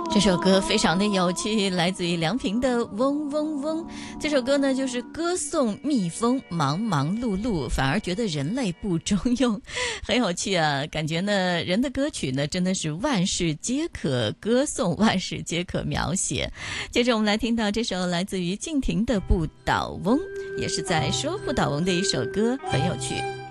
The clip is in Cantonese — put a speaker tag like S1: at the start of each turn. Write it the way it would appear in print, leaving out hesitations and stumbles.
S1: 这首歌非常的有趣，来自于梁平的嗡嗡嗡。这首歌呢，就是歌颂蜜蜂忙忙碌碌，反而觉得人类不中用，很有趣啊。感觉呢，人的歌曲呢，真的是万事皆可歌颂，万事皆可描写。接着我们来听到这首来自于敬亭的不倒翁，也是在说不倒翁的一首歌，很有趣。